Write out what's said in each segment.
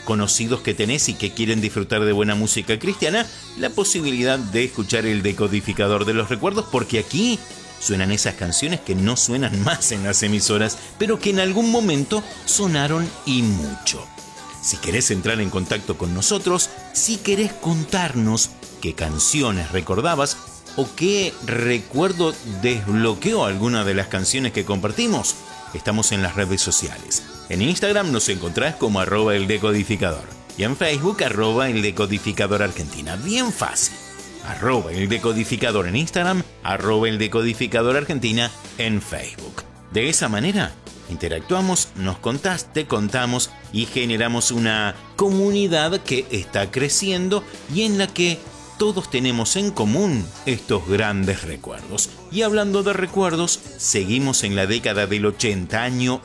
conocidos que tenés y que quieren disfrutar de buena música cristiana, la posibilidad de escuchar el decodificador de los recuerdos, porque aquí suenan esas canciones que no suenan más en las emisoras, pero que en algún momento sonaron y mucho. Si querés entrar en contacto con nosotros, si querés contarnos qué canciones recordabas o qué recuerdo desbloqueó alguna de las canciones que compartimos, estamos en las redes sociales. En Instagram nos encontrás como @eldecodificador y en Facebook @eldecodificador Argentina. Bien fácil. @eldecodificador en Instagram, @eldecodificador Argentina en Facebook. De esa manera interactuamos, nos contás, te contamos y generamos una comunidad que está creciendo y en la que todos tenemos en común estos grandes recuerdos. Y hablando de recuerdos, seguimos en la década del 80, año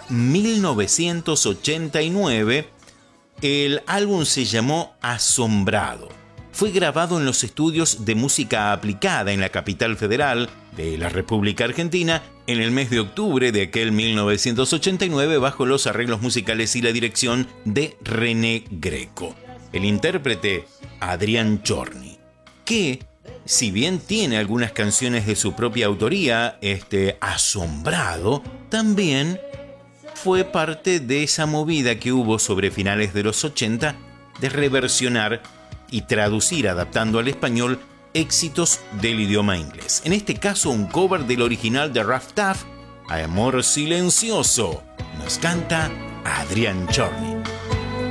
1989. El álbum se llamó Asombrado. Fue grabado en los estudios de música aplicada en la capital federal de la República Argentina en el mes de octubre de aquel 1989 bajo los arreglos musicales y la dirección de René Greco. El intérprete, Adrián Chorny, que, si bien tiene algunas canciones de su propia autoría, Asombrado, también fue parte de esa movida que hubo sobre finales de los 80 de reversionar y traducir adaptando al español éxitos del idioma inglés. En este caso, un cover del original de Rough Tough, Amor Silencioso. Nos canta Adrián Chorny.